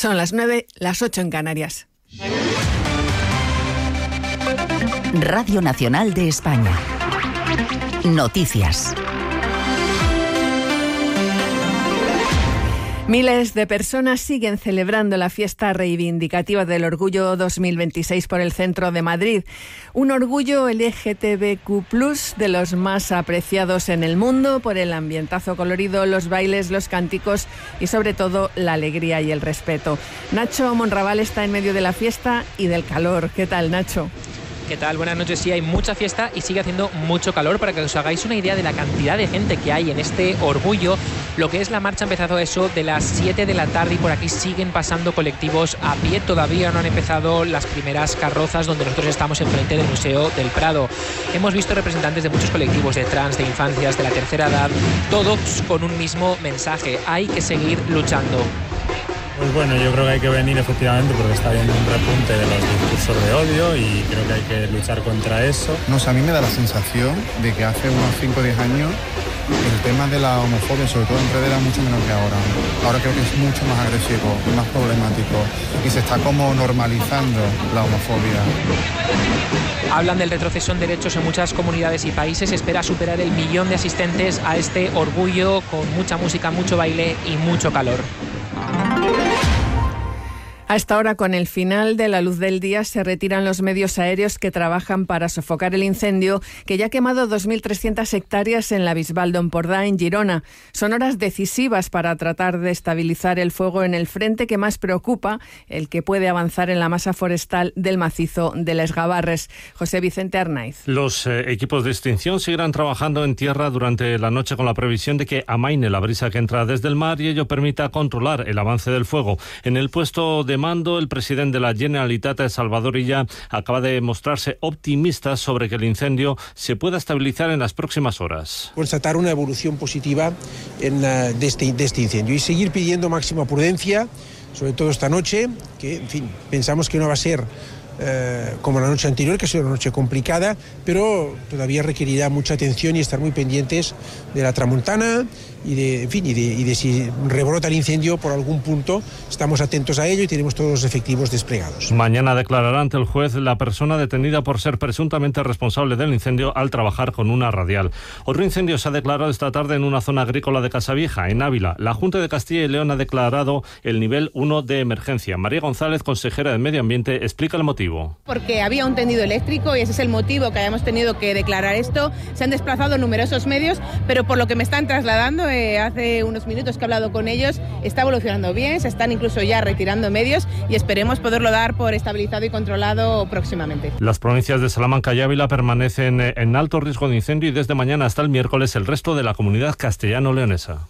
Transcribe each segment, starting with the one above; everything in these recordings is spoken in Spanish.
Son las 9, las 8 en Canarias. Radio Nacional de España. Noticias. Miles de personas siguen celebrando la fiesta reivindicativa del Orgullo 2026 por el centro de Madrid. Un orgullo LGTBQ+, de los más apreciados en el mundo por el ambientazo colorido, los bailes, los cánticos y sobre todo la alegría y el respeto. Nacho Monraval está en medio de la fiesta y del calor. ¿Qué tal, Nacho? ¿Qué tal? Buenas noches. Sí, hay mucha fiesta y sigue haciendo mucho calor. Para que os hagáis una idea de la cantidad de gente que hay en este orgullo, lo que es la marcha ha empezado a eso de las 7 de la tarde y por aquí siguen pasando colectivos a pie. Todavía no han empezado las primeras carrozas donde nosotros estamos enfrente del Museo del Prado. Hemos visto representantes de muchos colectivos, de trans, de infancias, de la tercera edad, todos con un mismo mensaje: hay que seguir luchando. Pues bueno, yo creo que hay que venir efectivamente porque está habiendo un repunte de los discursos de odio y creo que hay que luchar contra eso. No sé, a mí me da la sensación de que hace unos 5 o 10 años el tema de la homofobia, sobre todo en redes, era mucho menos que ahora. Ahora creo que es mucho más agresivo, más problemático y se está como normalizando la homofobia. Hablan del retroceso en derechos en muchas comunidades y países. Se espera superar el 1 millón de asistentes a este orgullo con mucha música, mucho baile y mucho calor. A esta hora, con el final de la luz del día, se retiran los medios aéreos que trabajan para sofocar el incendio que ya ha quemado 2.300 hectáreas en la Bisbal d'Empordà, en Girona. Son horas decisivas para tratar de estabilizar el fuego en el frente que más preocupa, el que puede avanzar en la masa forestal del macizo de Les Gavarres. José Vicente Arnaiz. Los equipos de extinción seguirán trabajando en tierra durante la noche con la previsión de que amaine la brisa que entra desde el mar y ello permita controlar el avance del fuego. En el puesto de mando, el presidente de la Generalitat, Salvador Illa, acaba de mostrarse optimista sobre que el incendio se pueda estabilizar en las próximas horas. Constatar una evolución positiva de este incendio y seguir pidiendo máxima prudencia, sobre todo esta noche, que en fin, pensamos que no va a ser como la noche anterior, que ha sido una noche complicada, pero todavía requerirá mucha atención y estar muy pendientes de la tramontana y de si rebrota el incendio por algún punto. Estamos atentos a ello y tenemos todos los efectivos desplegados. Mañana declarará ante el juez la persona detenida por ser presuntamente responsable del incendio al trabajar con una radial. Otro incendio se ha declarado esta tarde en una zona agrícola de Casavieja, en Ávila. La Junta de Castilla y León ha declarado el nivel 1 de emergencia. María González, consejera de Medio Ambiente, explica el motivo. Porque había un tendido eléctrico y ese es el motivo que hayamos tenido que declarar esto. Se han desplazado numerosos medios, pero por lo que me están trasladando, hace unos minutos que he hablado con ellos, está evolucionando bien, se están incluso ya retirando medios y esperemos poderlo dar por estabilizado y controlado próximamente. Las provincias de Salamanca y Ávila permanecen en alto riesgo de incendio y desde mañana hasta el miércoles el resto de la comunidad castellano-leonesa.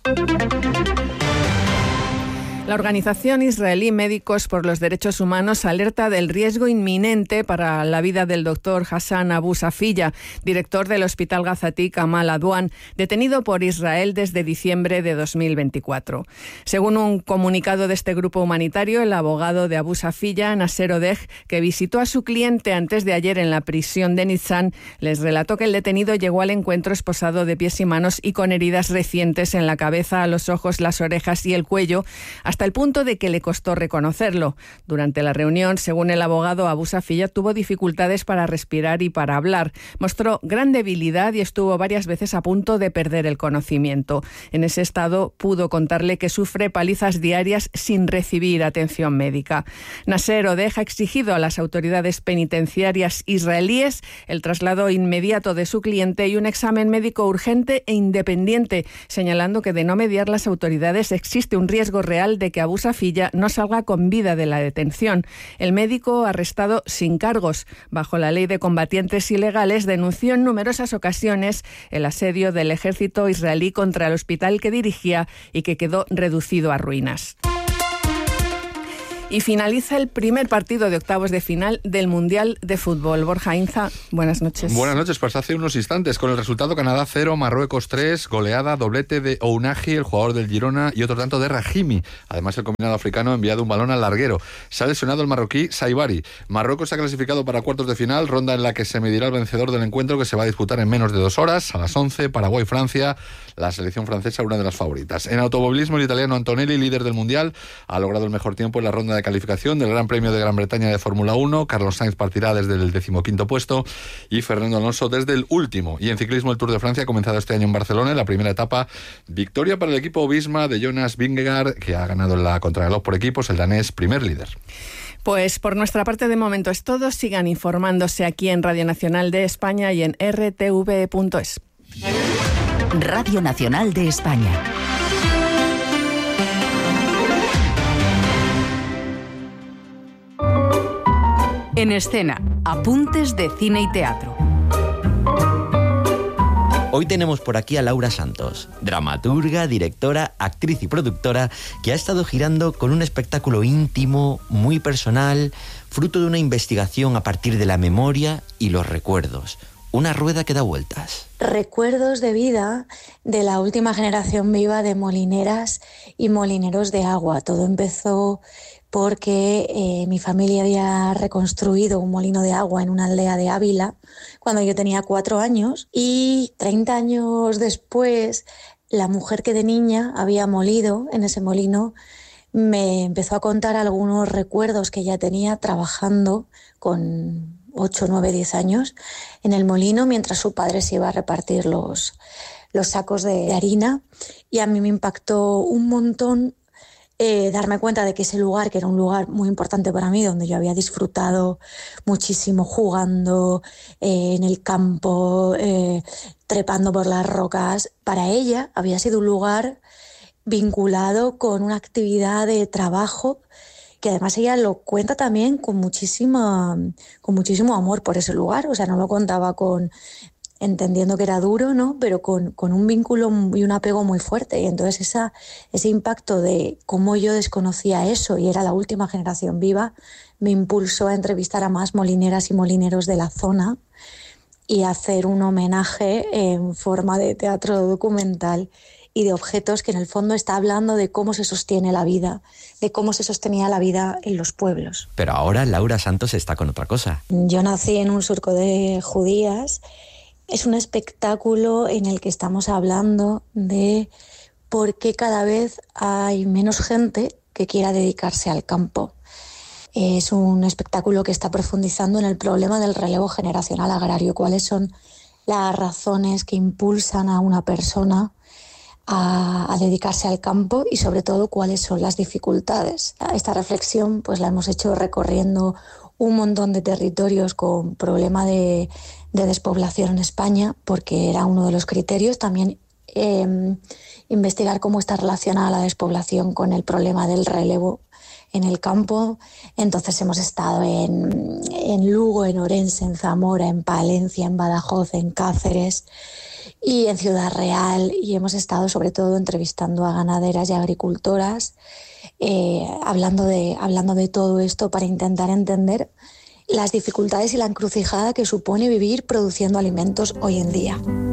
La organización israelí Médicos por los Derechos Humanos alerta del riesgo inminente para la vida del doctor Hassan Abu Safiya, director del Hospital Gazatí Kamal Adwan, detenido por Israel desde diciembre de 2024. Según un comunicado de este grupo humanitario, el abogado de Abu Safiya, Nasser Odeh, que visitó a su cliente antes de ayer en la prisión de Nitzan, les relató que el detenido llegó al encuentro esposado de pies y manos y con heridas recientes en la cabeza, los ojos, las orejas y el cuello, hasta el punto de que le costó reconocerlo. Durante la reunión, según el abogado, Abu Safiya tuvo dificultades para respirar y para hablar. Mostró gran debilidad y estuvo varias veces a punto de perder el conocimiento. En ese estado pudo contarle que sufre palizas diarias sin recibir atención médica. Nasser Odeh ha exigido a las autoridades penitenciarias israelíes el traslado inmediato de su cliente y un examen médico urgente e independiente, señalando que de no mediar las autoridades existe un riesgo real de que Abu Safiya no salga con vida de la detención. El médico, arrestado sin cargos bajo la ley de combatientes ilegales, denunció en numerosas ocasiones el asedio del ejército israelí contra el hospital que dirigía y que quedó reducido a ruinas. Y finaliza el primer partido de octavos de final del Mundial de Fútbol. Borja Inza, buenas noches. Buenas noches, pues hace unos instantes, con el resultado Canadá 0, Marruecos 3, goleada, doblete de Ounahi, el jugador del Girona, y otro tanto de Rahimi. Además, el combinado africano ha enviado un balón al larguero. Se ha lesionado el marroquí Saibari. Marruecos se ha clasificado para cuartos de final, ronda en la que se medirá el vencedor del encuentro que se va a disputar en menos de 2 horas, a las 11, Paraguay-Francia. la selección francesa una de las favoritas. En automovilismo, el italiano Antonelli, líder del Mundial, ha logrado el mejor tiempo en la ronda de calificación del Gran Premio de Gran Bretaña de Fórmula 1. Carlos Sainz partirá desde el 15º puesto y Fernando Alonso desde el último. Y en ciclismo, el Tour de Francia ha comenzado este año en Barcelona. En la primera etapa, victoria para el equipo Visma de Jonas Vingegaard, que ha ganado en la contrarreloj por equipos, el danés primer líder. Pues por nuestra parte de momento es todo. Sigan informándose aquí en Radio Nacional de España y en rtv.es. Radio Nacional de España. En escena, apuntes de cine y teatro. Hoy tenemos por aquí a Laura Santos, dramaturga, directora, actriz y productora, que ha estado girando con un espectáculo íntimo, muy personal, fruto de una investigación a partir de la memoria y los recuerdos. Una rueda que da vueltas. Recuerdos de vida de la última generación viva de molineras y molineros de agua. Todo empezó porque mi familia había reconstruido un molino de agua en una aldea de Ávila cuando yo tenía 4 años, y 30 años después la mujer que de niña había molido en ese molino me empezó a contar algunos recuerdos que ella tenía trabajando con 8, 9, 10 años en el molino mientras su padre se iba a repartir los sacos de harina, y a mí me impactó un montón darme cuenta de que ese lugar, que era un lugar muy importante para mí, donde yo había disfrutado muchísimo jugando en el campo, trepando por las rocas, para ella había sido un lugar vinculado con una actividad de trabajo que además ella lo cuenta también con muchísimo amor por ese lugar. O sea, no lo contaba entendiendo que era duro, ¿no? Pero con un vínculo y un apego muy fuerte. Y entonces ese impacto de cómo yo desconocía eso y era la última generación viva me impulsó a entrevistar a más molineras y molineros de la zona y hacer un homenaje en forma de teatro documental y de objetos que en el fondo está hablando de cómo se sostiene la vida, de cómo se sostenía la vida en los pueblos. Pero ahora Laura Santos está con otra cosa. Yo nací en un surco de judías. Es un espectáculo en el que estamos hablando de por qué cada vez hay menos gente que quiera dedicarse al campo. Es un espectáculo que está profundizando en el problema del relevo generacional agrario. ¿Cuáles son las razones que impulsan a una persona a dedicarse al campo y sobre todo cuáles son las dificultades? Esta reflexión pues la hemos hecho recorriendo un montón de territorios con problema de despoblación en España, porque era uno de los criterios. También investigar cómo está relacionada la despoblación con el problema del relevo en el campo. Entonces hemos estado en Lugo, en Orense, en Zamora, en Palencia, en Badajoz, en Cáceres y en Ciudad Real, y hemos estado sobre todo entrevistando a ganaderas y agricultoras, hablando de todo esto para intentar entender las dificultades y la encrucijada que supone vivir produciendo alimentos hoy en día.